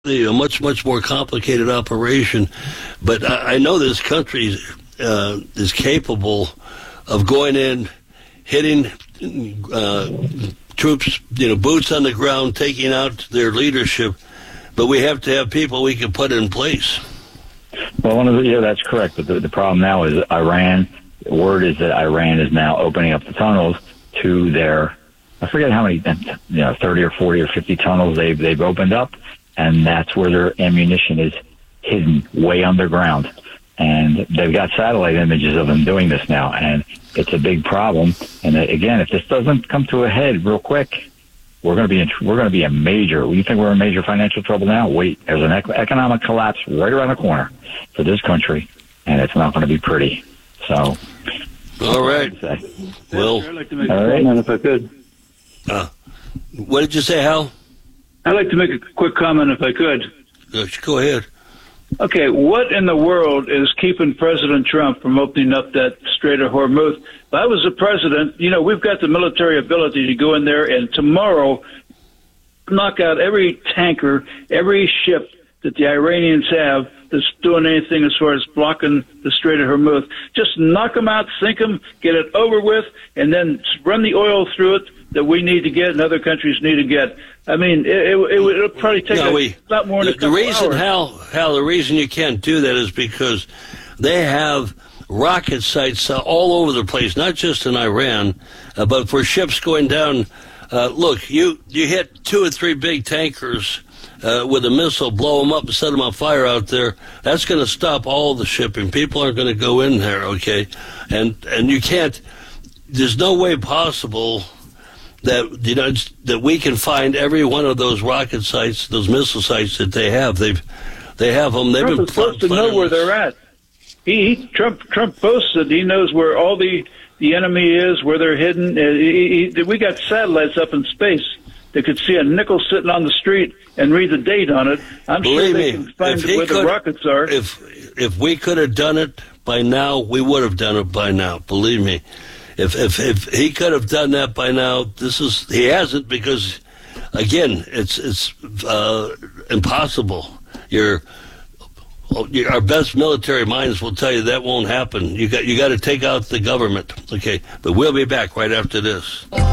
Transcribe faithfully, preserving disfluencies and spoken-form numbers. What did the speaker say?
a much, much more complicated operation. But I, I know this country uh, is capable of going in, hitting uh, troops, you know, boots on the ground, taking out their leadership. But we have to have people we can put in place. Well, one of the, yeah, that's correct. But the, the problem now is Iran. The word is that Iran is now opening up the tunnels to their, I forget how many, you know, thirty or forty or fifty tunnels they've they've opened up, and that's where their ammunition is hidden way underground. And they've got satellite images of them doing this now, and it's a big problem. And again, if this doesn't come to a head real quick, we're going to be in, we're going to be in major. You think we're in major financial trouble now? Wait, there's an economic collapse right around the corner for this country, and it's not going to be pretty. So, all right. Well, I'd like to make a comment if I could. Uh, what did you say, Hal? I'd like to make a quick comment if I could. Go ahead. Okay, what in the world is keeping President Trump from opening up that Strait of Hormuz? If I was the president, you know, we've got the military ability to go in there and tomorrow knock out every tanker, every ship that the Iranians have that's doing anything as far as blocking the Strait of Hormuz. Just knock them out, sink them, get it over with, and then run the oil through it that we need to get and other countries need to get. I mean, it, it, it, it'll probably take no, a we, lot more than the, a couple the reason, hours. Hal, Hal, the reason you can't do that is because they have rocket sites uh, all over the place, not just in Iran, uh, but for ships going down. Uh, look, you, you hit two or three big tankers uh, with a missile, blow them up and set them on fire out there. That's going to stop all the shipping. People aren't going to go in there, okay? And and you can't, there's no way possible that, you know, that we can find every one of those rocket sites, those missile sites that they have. They've, they have them. They've Trump been is supposed pl- to know where they're at. He, he Trump Trump boasts that he knows where all the, the enemy is, where they're hidden. Uh, he, he, we got satellites up in space that could see a nickel sitting on the street and read the date on it. I'm Believe sure they me, can find if he where could, the rockets are. If if we could have done it by now, we would have done it by now. Believe me. If if if he could have done that by now, this is he hasn't because, again, it's it's uh, impossible. You're, our best military minds will tell you that won't happen. You got you got to take out the government. Okay, but we'll be back right after this.